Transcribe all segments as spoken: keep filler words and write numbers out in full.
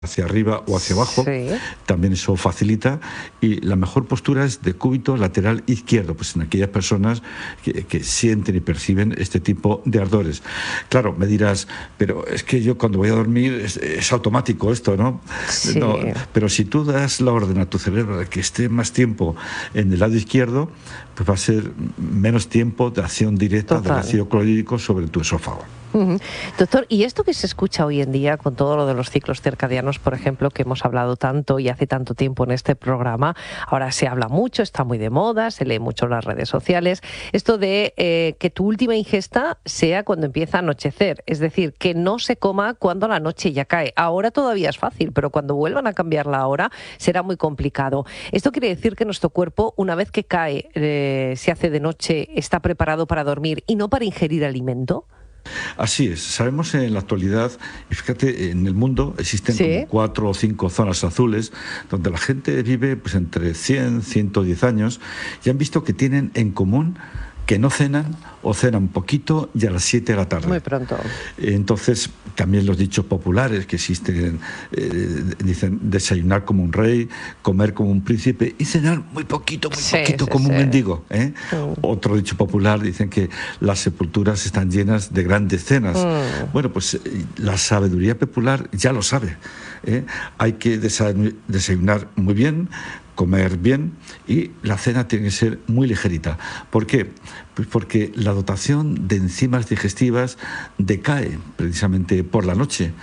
hacia arriba o hacia abajo, sí. También eso facilita, y la mejor postura es de cúbito lateral izquierdo, pues en aquellas personas que, que sienten y perciben este tipo de ardores. Claro, me dirás, pero es que yo cuando voy a dormir es, es automático esto, ¿no? Sí. No, pero si tú das la orden a tu cerebro de que esté más tiempo en el lado izquierdo, pues va a ser menos tiempo de acción directa Total. del ácido clorhídrico sobre tu esófago. Uh-huh. Doctor, ¿y esto que se escucha hoy en día con todo lo de los ciclos circadianos, por ejemplo, que hemos hablado tanto y hace tanto tiempo en este programa, ahora se habla mucho, está muy de moda, se lee mucho en las redes sociales, esto de eh, que tu última ingesta sea cuando empieza a anochecer, es decir, que no se coma cuando la noche ya cae? Ahora todavía es fácil, pero cuando vuelvan a cambiar la hora será muy complicado. ¿Esto quiere decir que nuestro cuerpo, una vez que cae, eh, se hace de noche, está preparado para dormir y no para ingerir alimento? Así es, sabemos en la actualidad, y fíjate, en el mundo existen ¿Sí? como cuatro o cinco zonas azules donde la gente vive pues entre cien, ciento diez años, y han visto que tienen en común que no cenan o cenan poquito y a las siete de la tarde. Muy pronto. Entonces, también los dichos populares que existen, eh, dicen desayunar como un rey, comer como un príncipe y cenar muy poquito, muy Sí, poquito, sí, como sí. un mendigo. ¿eh? Mm. Otro dicho popular, dicen que las sepulturas están llenas de grandes cenas. Mm. Bueno, pues eh, la sabiduría popular ya lo sabe. ¿eh? Hay que desa- desayunar muy bien, comer bien, y la cena tiene que ser muy ligerita. ¿Por qué? Pues porque la dotación de enzimas digestivas decae precisamente por la noche,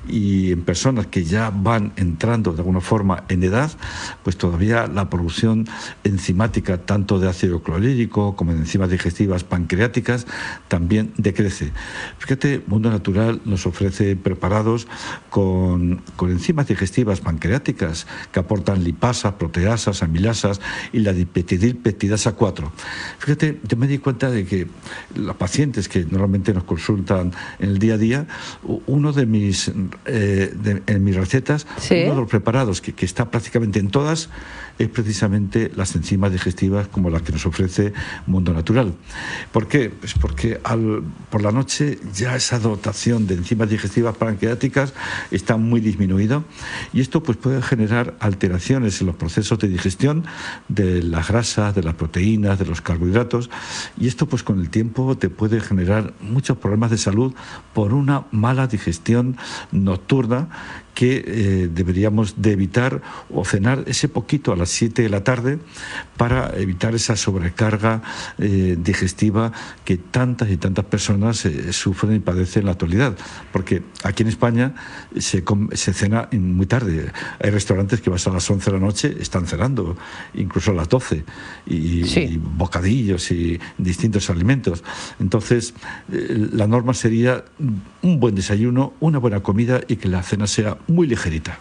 y en personas que ya van entrando de alguna forma en edad, pues todavía la producción enzimática tanto de ácido clorhídrico como de enzimas digestivas pancreáticas también decrece. Fíjate, Mundo Natural nos ofrece preparados con, con enzimas digestivas pancreáticas que aportan lipasas, proteasas, amilasas y la dipeptidilpeptidasa cuatro. Fíjate, yo me di cuenta de que los pacientes que normalmente nos consultan en el día a día, uno de mis, eh, de, en mis recetas, ¿Sí? uno de los preparados que, que está prácticamente en todas, es precisamente las enzimas digestivas como las que nos ofrece Mundo Natural. ¿Por qué? Pues porque al, por la noche ya esa dotación de enzimas digestivas pancreáticas está muy disminuida, y esto pues puede generar alteraciones en los procesos de digestión de las grasas, de las proteínas, de los carbohidratos, y esto pues con el tiempo te puede generar muchos problemas de salud por una mala digestión nocturna que eh, deberíamos de evitar, o cenar ese poquito a las siete de la tarde para evitar esa sobrecarga eh, digestiva que tantas y tantas personas eh, sufren y padecen en la actualidad. Porque aquí en España se, se cena muy tarde. Hay restaurantes que vas a las once de la noche, están cenando, incluso a las doce, y, Sí. y bocadillos y distintos alimentos. Entonces, eh, la norma sería un buen desayuno, una buena comida, y que la cena sea muy ligerita.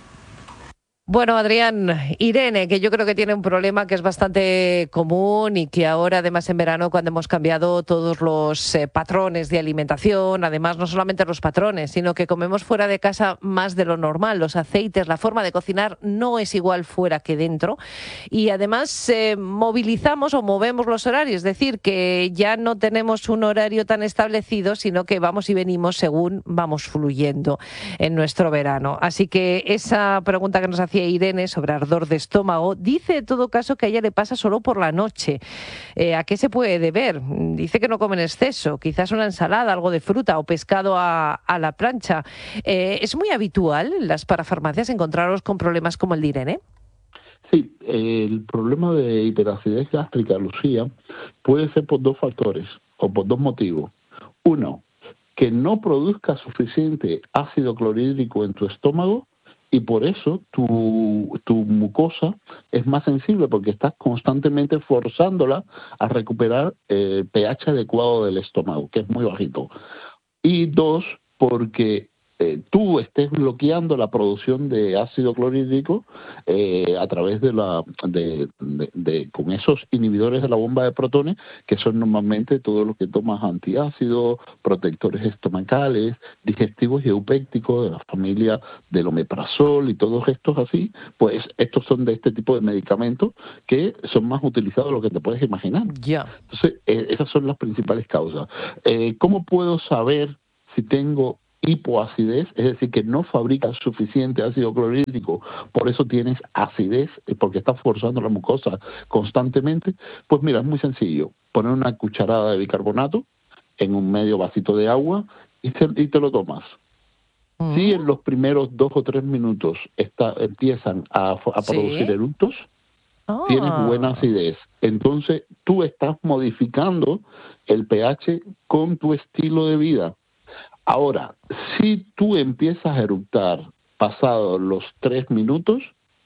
Bueno, Adrián, Irene, que yo creo que tiene un problema que es bastante común y que ahora, además en verano, cuando hemos cambiado todos los eh, patrones de alimentación, además no solamente los patrones, sino que comemos fuera de casa más de lo normal, los aceites, la forma de cocinar no es igual fuera que dentro, y además eh, movilizamos o movemos los horarios, es decir, que ya no tenemos un horario tan establecido, sino que vamos y venimos según vamos fluyendo en nuestro verano. Así que esa pregunta que nos hacía Irene sobre ardor de estómago, dice en todo caso que a ella le pasa solo por la noche. Eh, ¿A qué se puede deber? Dice que no come en exceso, quizás una ensalada, algo de fruta o pescado a, a la plancha. Eh, ¿Es muy habitual en las parafarmacias encontraros con problemas como el de Irene? Sí, el problema de hiperacidez gástrica, Lucía, puede ser por dos factores o por dos motivos. Uno, que no produzca suficiente ácido clorhídrico en tu estómago, y por eso tu, tu mucosa es más sensible, porque estás constantemente forzándola a recuperar el pH adecuado del estómago, que es muy bajito. Y dos, porque eh, tú estés bloqueando la producción de ácido clorhídrico eh, a través de la de, de, de con esos inhibidores de la bomba de protones, que son normalmente todo lo que tomas antiácido, protectores estomacales, digestivos y eupépticos de la familia del omeprazol y todos estos así. Pues estos son de este tipo de medicamentos que son más utilizados de lo que te puedes imaginar. Ya. Entonces, eh, esas son las principales causas. Eh, ¿Cómo puedo saber si tengo hipoacidez, es decir, que no fabricas suficiente ácido clorhídrico, por eso tienes acidez, porque estás forzando la mucosa constantemente, pues mira, es muy sencillo. Poner una cucharada de bicarbonato en un medio vasito de agua y te, y te lo tomas. Mm. Si en los primeros dos o tres minutos está, empiezan a, a ¿Sí? producir eructos, oh. tienes buena acidez. Entonces tú estás modificando el pH con tu estilo de vida. Ahora, si tú empiezas a eructar pasados los tres minutos,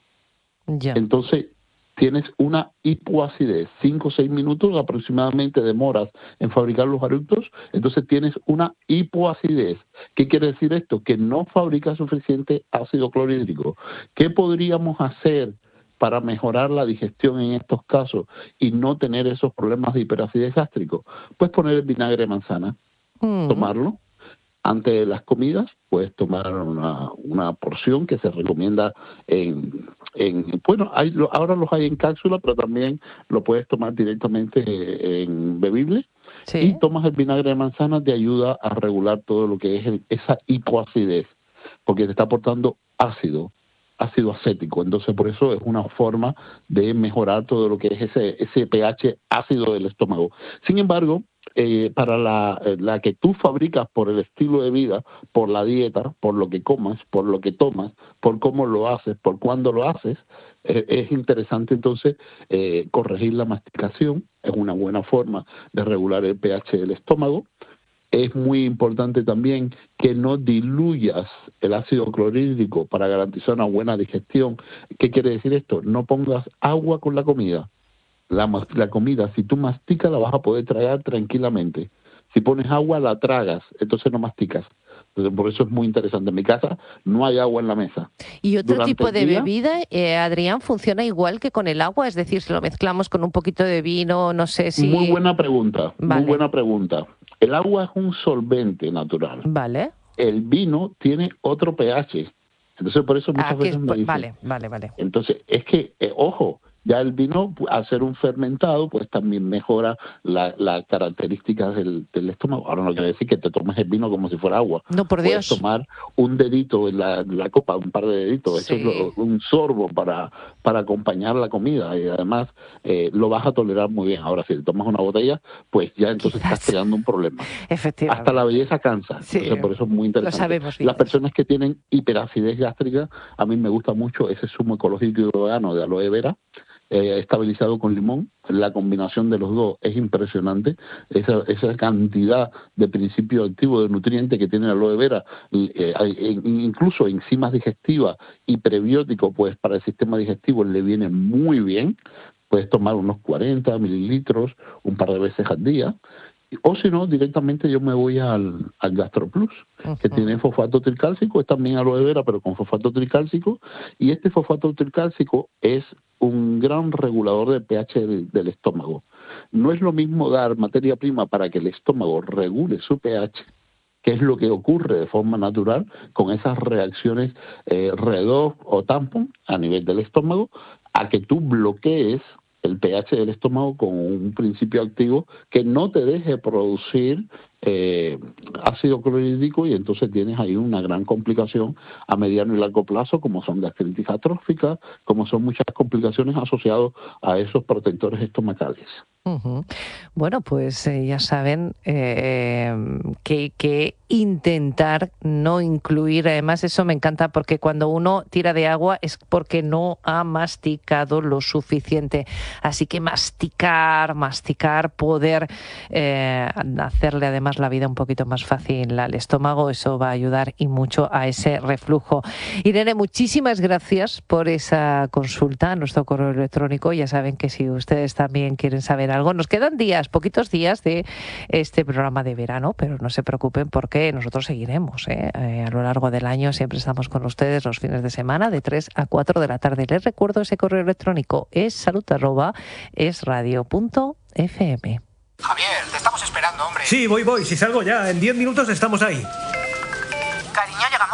ya. entonces tienes una hipoacidez. Cinco o seis minutos aproximadamente demoras en fabricar los eructos, entonces tienes una hipoacidez. ¿Qué quiere decir esto? Que no fabricas suficiente ácido clorhídrico. ¿Qué podríamos hacer para mejorar la digestión en estos casos y no tener esos problemas de hiperacidez gástrico? Pues poner el vinagre de manzana, mm. tomarlo. Antes de las comidas, puedes tomar una, una porción que se recomienda en, en bueno, hay, ahora los hay en cápsula, pero también lo puedes tomar directamente en bebible. ¿Sí? Y tomas el vinagre de manzana, te ayuda a regular todo lo que es el, esa hipoacidez, porque te está aportando ácido, ácido acético. Entonces, por eso es una forma de mejorar todo lo que es ese, ese pH ácido del estómago. Sin embargo, Eh, para la, la que tú fabricas por el estilo de vida, por la dieta, por lo que comas, por lo que tomas, por cómo lo haces, por cuándo lo haces, eh, es interesante entonces eh, corregir la masticación. Es una buena forma de regular el pH del estómago. Es muy importante también que no diluyas el ácido clorhídrico para garantizar una buena digestión. ¿Qué quiere decir esto? No pongas agua con la comida. La, la comida, si tú masticas, la vas a poder tragar tranquilamente. Si pones agua, la tragas, entonces no masticas. Entonces, por eso es muy interesante. En mi casa no hay agua en la mesa. ¿Y otro Durante tipo de día, bebida, eh, Adrián, funciona igual que con el agua? Es decir, si lo mezclamos con un poquito de vino, no sé si... Muy buena pregunta, vale. muy buena pregunta. El agua es un solvente natural. Vale. El vino tiene otro pH. Entonces, por eso muchas ah, veces es, me dicen... Vale, vale, vale. Entonces, es que, eh, ojo... Ya el vino, al ser un fermentado, pues también mejora las la características del, del estómago. Ahora no quiere decir que te tomes el vino como si fuera agua. No, por Puedes Dios. tomar un dedito en la, la copa, un par de deditos. Sí. Eso es lo, un sorbo para, para acompañar la comida. Y además eh, lo vas a tolerar muy bien. Ahora, si te tomas una botella, pues ya entonces Quizás. estás creando un problema. Efectivamente. Hasta la belleza cansa. Sí. Entonces, por eso es muy interesante. Lo sabemos bien. Las personas que tienen hiperacidez gástrica, a mí me gusta mucho ese zumo ecológico y vegano de aloe vera, Eh, estabilizado con limón. La combinación de los dos es impresionante. Esa, esa cantidad de principio activo de nutrientes que tiene la aloe vera, eh, eh, incluso enzimas digestivas y prebióticos, pues para el sistema digestivo le viene muy bien. Puedes tomar unos cuarenta mililitros un par de veces al día. O si no, directamente yo me voy al, al GastroPlus, uh-huh. que tiene fosfato tricálcico, es también aloe vera, pero con fosfato tricálcico, y este fosfato tricálcico es un gran regulador del pH del, del estómago. No es lo mismo dar materia prima para que el estómago regule su pH, que es lo que ocurre de forma natural con esas reacciones eh, redox o tampon a nivel del estómago, a que tú bloquees el pH del estómago con un principio activo que no te deje producir eh, ácido clorhídrico, y entonces tienes ahí una gran complicación a mediano y largo plazo, como son gastritis atrófica, como son muchas complicaciones asociadas a esos protectores estomacales. Uh-huh. Bueno, pues eh, ya saben eh, que hay que intentar no incluir, además eso me encanta, porque cuando uno tira de agua es porque no ha masticado lo suficiente, así que masticar, masticar, poder eh, hacerle además la vida un poquito más fácil al estómago, eso va a ayudar y mucho a ese reflujo. Irene, muchísimas gracias por esa consulta a nuestro correo electrónico. Ya saben que si ustedes también quieren saber algo, nos quedan días, poquitos días de este programa de verano, pero no se preocupen porque nosotros seguiremos ¿eh? Eh, a lo largo del año. Siempre estamos con ustedes los fines de semana de tres a cuatro de la tarde. Les recuerdo ese correo electrónico, es salud arroba es radio punto f m. Javier, te estamos esperando, hombre. Sí, voy, voy. Si salgo ya, en diez minutos estamos ahí. Cariño, ¿llegamos tarde?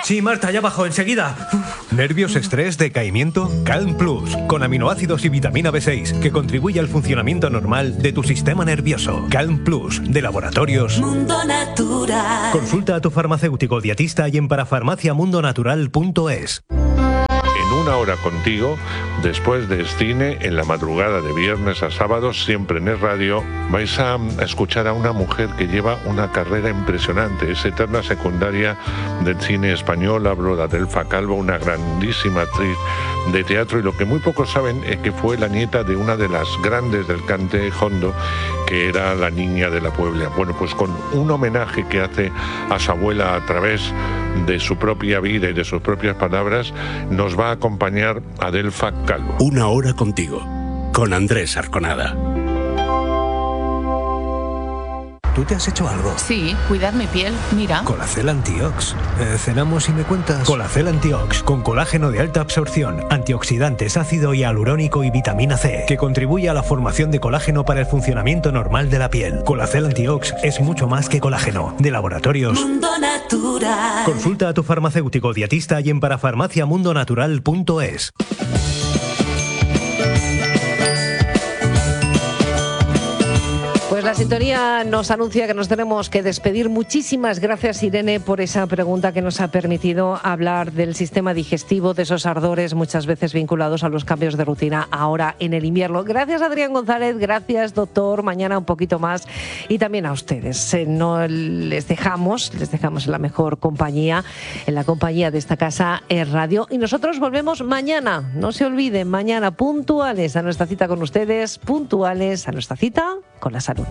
Sí, Marta, ya bajo, enseguida. Uf. ¿Nervios, estrés, decaimiento? Calm Plus, con aminoácidos y vitamina B seis, que contribuye al funcionamiento normal de tu sistema nervioso. Calm Plus, de Laboratorios Mundo Natural. Consulta a tu farmacéutico dietista y en parafarmacia mundo natural punto es. Una hora contigo, después del cine, en la madrugada de viernes a sábado, siempre en Es Radio, vais a escuchar a una mujer que lleva una carrera impresionante, es eterna secundaria del cine español. Hablo de Adelfa Calvo, una grandísima actriz de teatro, y lo que muy pocos saben es que fue la nieta de una de las grandes del cante hondo, que era la Niña de la Puebla. Bueno, pues con un homenaje que hace a su abuela a través de su propia vida y de sus propias palabras, nos va a acompañar Adelfa Calvo. Una hora contigo, con Andrés Arconada. ¿Tú te has hecho algo? Sí, cuidar mi piel, mira. Colacel Antiox. Eh, ¿Cenamos y me cuentas? Colacel Antiox, con colágeno de alta absorción, antioxidantes, ácido hialurónico y vitamina C, que contribuye a la formación de colágeno para el funcionamiento normal de la piel. Colacel Antiox es mucho más que colágeno. De Laboratorios Mundo Natural. Consulta a tu farmacéutico dietista y en parafarmacia mundo natural punto es. Pues la sintonía nos anuncia que nos tenemos que despedir. Muchísimas gracias, Irene, por esa pregunta que nos ha permitido hablar del sistema digestivo, de esos ardores muchas veces vinculados a los cambios de rutina ahora en el invierno. Gracias, Adrián González, gracias, doctor. Mañana un poquito más. Y también a ustedes. Eh, no les dejamos, les dejamos en la mejor compañía, en la compañía de esta casa, Es Radio. Y nosotros volvemos mañana. No se olviden, mañana puntuales a nuestra cita con ustedes, puntuales a nuestra cita con la salud.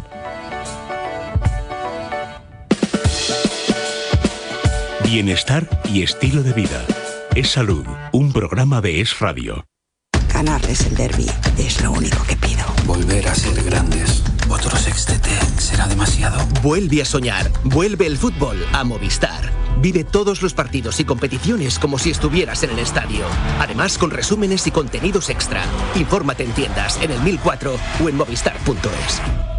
Bienestar y estilo de vida. Es Salud, un programa de Es Radio. Ganarles el derbi es lo único que pido. Volver a ser grandes. Otro sextete será demasiado. Vuelve a soñar. Vuelve el fútbol a Movistar. Vive todos los partidos y competiciones como si estuvieras en el estadio. Además, con resúmenes y contenidos extra. Infórmate en tiendas, en el mil cuatro o en movistar punto es.